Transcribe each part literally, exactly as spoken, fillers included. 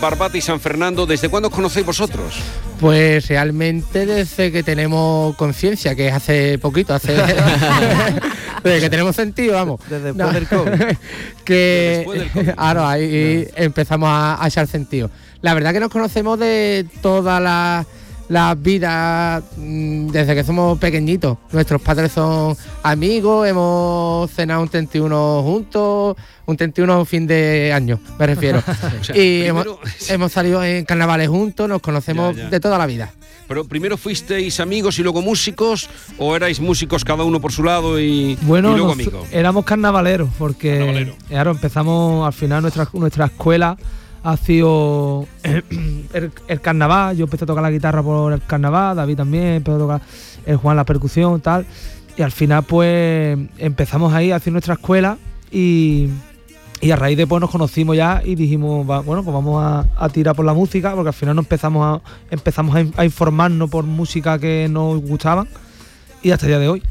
Barbate y San Fernando, ¿desde cuándo os conocéis vosotros? Pues realmente desde que tenemos conciencia, que es hace poquito, hace desde que tenemos sentido, vamos. Desde después no, del COVID. Que Después del COVID. ahora ahí no. empezamos a, a echar sentido. La verdad que nos conocemos de todas las las vidas desde que somos pequeñitos. Nuestros padres son amigos, hemos cenado un treinta y uno juntos, un treinta y uno fin de año, me refiero. O sea, y primero... hemos, hemos salido en carnavales juntos, nos conocemos ya, ya. de toda la vida. Pero primero fuisteis amigos y luego músicos, o erais músicos cada uno por su lado y, bueno, y luego nos, amigos. Éramos carnavaleros, porque Carnavalero. claro, empezamos al final nuestra, nuestra escuela ha sido el, el carnaval. Yo empecé a tocar la guitarra por el carnaval, David también empezó a tocar, el Juan la percusión, tal, y al final pues empezamos ahí a hacer nuestra escuela y, y a raíz de pues nos conocimos ya y dijimos, va, bueno, pues vamos a, a tirar por la música, porque al final nos empezamos a, empezamos a, a informarnos por música que nos gustaban y hasta el día de hoy.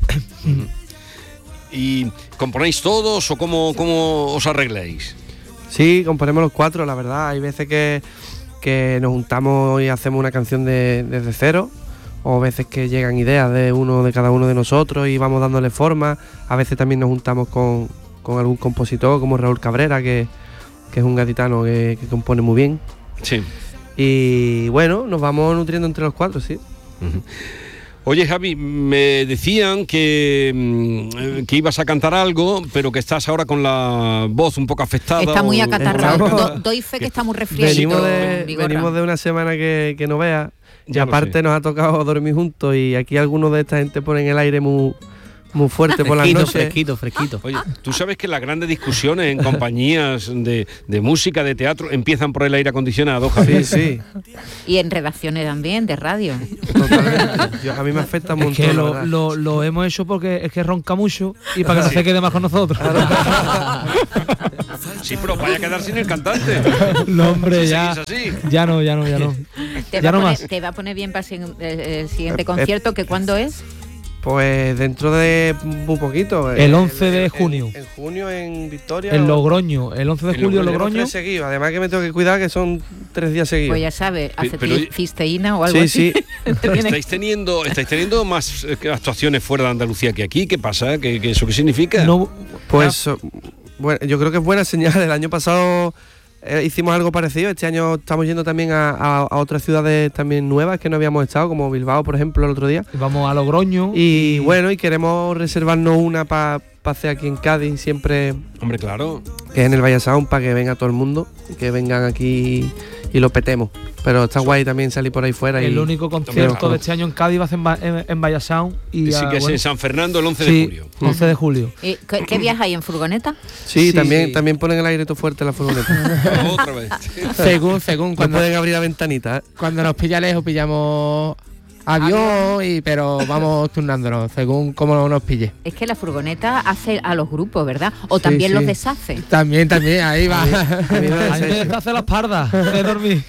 ¿Y componéis todos o cómo, cómo os arregláis? Sí, componemos los cuatro, la verdad. Hay veces que, que nos juntamos y hacemos una canción de, desde cero, o veces que llegan ideas de uno de cada uno de nosotros y vamos dándole forma. A veces también nos juntamos con, con algún compositor como Raúl Cabrera, que, que es un gaditano que, que compone muy bien. Sí. Y bueno, nos vamos nutriendo entre los cuatro, sí. Uh-huh. Oye, Javi, me decían que, que ibas a cantar algo, pero que estás ahora con la voz un poco afectada. Está muy o... acatarrado. Do, doy fe que está muy resfriadito. Venimos de, venimos de una semana que, que no veas. Y ya aparte nos ha tocado dormir juntos y aquí algunos de esta gente ponen el aire muy, muy fuerte por las noches. Fresquito, fresquito. Oye, tú sabes que las grandes discusiones en compañías de, de música, de teatro, empiezan por el aire acondicionado, Javi. Sí, sí. Y en redacciones también, de radio. Totalmente. Yo, a mí me afecta un montón. Es que lo, lo, lo hemos hecho porque es que ronca mucho y para que no se quede más con nosotros. Sí, pero vaya a quedar sin el cantante. No, hombre, si ya, así. ya no, ya no, ya no. Te, ya va no poner, más. te va a poner bien para el, el siguiente Eh, concierto, que ¿cuándo es? Pues dentro de un poquito. El once de junio. En, en junio en Victoria. En Logroño, el once de julio en Logroño. Tres seguidos. Además que me tengo que cuidar que son tres días seguidos. Pues ya sabes, hace pero, cisteína o algo sí, así. Sí, ¿Estáis teniendo, estáis teniendo más actuaciones fuera de Andalucía que aquí? ¿Qué pasa? ¿Qué, qué eso qué significa? No, pues bueno, yo creo que es buena señal. El año pasado eh, hicimos algo parecido. Este año estamos yendo también a, a, a otras ciudades también nuevas que no habíamos estado, como Bilbao, por ejemplo, el otro día. Vamos a Logroño. Y, y bueno, y queremos reservarnos una para pa hacer aquí en Cádiz, siempre. Hombre, claro. Que es en el Valle Sound, para que venga todo el mundo, que vengan aquí y lo petemos. Pero está guay también salir por ahí fuera. El y, único concierto claro. de este año en Cádiz va a ser en, en, en Valle Sound. Y sí, a, que es bueno, en San Fernando el once sí, de julio. once de julio. ¿Y qué, qué viajáis en furgoneta? Sí, sí también, sí. también ponen el aire todo fuerte en la furgoneta. Otra vez. Según, según. Cuando pueden abrir la ventanita. ¿eh? Cuando nos pilla lejos pillamos avión, y, pero vamos turnándonos según cómo nos pille. Es que la furgoneta hace a los grupos, ¿verdad? O Sí, también sí. los deshace. También, también, ahí va. A mí me A mí me deshace. deshace las pardas de dormir.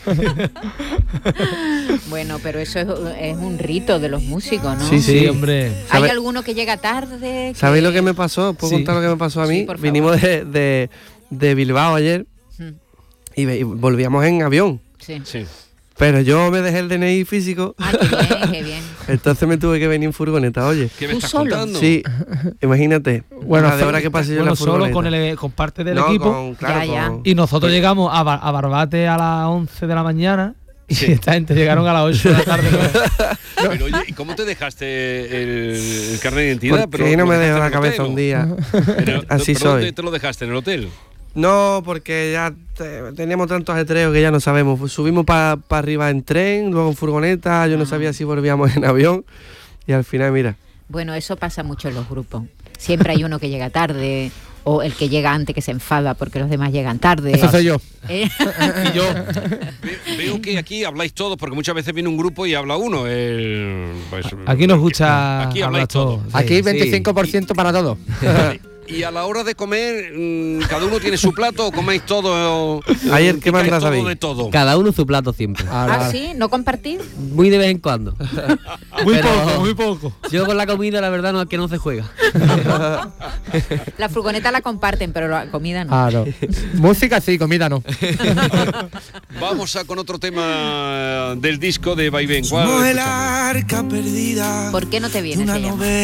Bueno, pero eso es, es un rito de los músicos, ¿no? Sí, Sí, hombre. ¿Hay ¿Sabe- alguno que llega tarde? ¿Sabéis lo que me pasó? ¿Puedo Sí. contar lo que me pasó a mí? Sí, por favor. Vinimos de, de, de Bilbao ayer Hmm, y, ve- y volvíamos en avión. sí. Sí. Pero yo me dejé el D N I físico, Ah, qué bien, qué bien. entonces me tuve que venir en furgoneta, oye. ¿Qué me ¿Tú estás solo? contando? Sí, imagínate. Bueno, la de hora que pasé yo en Bueno, la solo furgoneta. con, el, con parte del No, equipo. con- claro, Ya, ya. con- Y nosotros llegamos a, Bar- a Barbate a las once de la mañana. Y Sí. esta gente llegaron a las ocho de la tarde. Pero oye, ¿y cómo te dejaste el, el carnet de identidad? Porque ahí no ¿lo me dejaste dejo en la el cabeza hotel, un o? día. Pero, Así ¿pero dónde soy. te lo dejaste? ¿En el hotel? No, porque ya te- teníamos tantos ajetreos que ya no sabemos. Pues subimos para pa arriba en tren, luego en furgoneta, yo no sabía si volvíamos en avión y al final, mira. Bueno, eso pasa mucho en los grupos. Siempre hay uno que llega tarde o el que llega antes que se enfada porque los demás llegan tarde. Eso soy yo. ¿Eh? Y yo ve- veo que aquí habláis todos, porque muchas veces viene un grupo y habla uno. El, pues, Aquí nos gusta Aquí hablar habláis todos. todos. Sí, Aquí sí. veinticinco por ciento para todo. Y a la hora de comer, mmm, ¿cada uno tiene su plato o coméis todo? Ahí el que manda, todo David. de todo. Cada uno su plato siempre. ¿Ah, sí? ¿No compartir? Muy de vez en cuando. Muy Pero poco, muy poco. Yo con la comida, la verdad, no es que no se juega. La furgoneta la comparten, pero la comida no. Claro. Música sí, comida no. Vamos a con otro tema del disco de Vaivén. ¿Cuál Somos el escuchamos? arca perdida. ¿Por qué no te vienes? Una Se llama. novela.